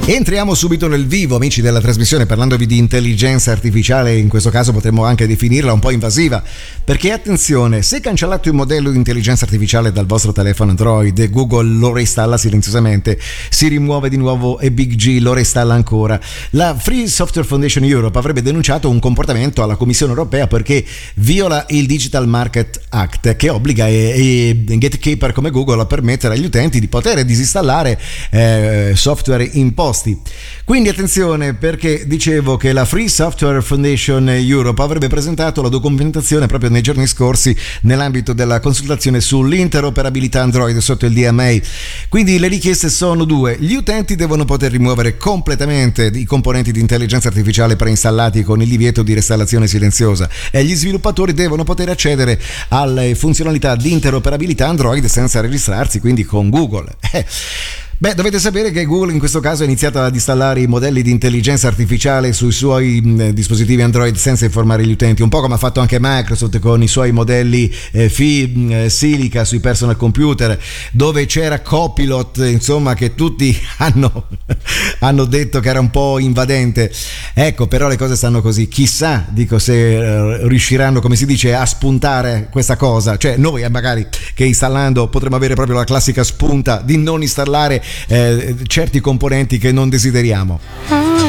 Entriamo subito nel vivo, amici della trasmissione, parlandovi di intelligenza artificiale. In questo caso potremmo anche definirla un po' invasiva, perché attenzione, se cancellate un modello di intelligenza artificiale dal vostro telefono Android e Google lo reinstalla silenziosamente, si rimuove di nuovo e Big G lo reinstalla ancora. La Free Software Foundation Europe avrebbe denunciato un comportamento alla Commissione europea perché viola il Digital Market Act, che obbliga i gatekeeper come Google a permettere agli utenti di poter disinstallare software imposti. Quindi attenzione, perché dicevo che la Free Software Foundation Europe avrebbe presentato la documentazione proprio nei giorni scorsi nell'ambito della consultazione sull'interoperabilità Android sotto il DMA. Quindi le richieste sono due: gli utenti devono poter rimuovere completamente i componenti di intelligenza artificiale preinstallati con il divieto di reinstallazione silenziosa, e gli sviluppatori devono poter accedere alle funzionalità di interoperabilità Android senza registrarsi quindi con Google. Beh, dovete sapere che Google in questo caso ha iniziato ad installare i modelli di intelligenza artificiale sui suoi dispositivi Android senza informare gli utenti, un po' come ha fatto anche Microsoft con i suoi modelli Silica sui personal computer, dove c'era Copilot, insomma, che tutti hanno detto che era un po' invadente. Ecco, però le cose stanno così. Chissà, dico, se riusciranno, come si dice, a spuntare questa cosa. Cioè noi magari che installando potremmo avere proprio la classica spunta di non installare certi componenti che non desideriamo.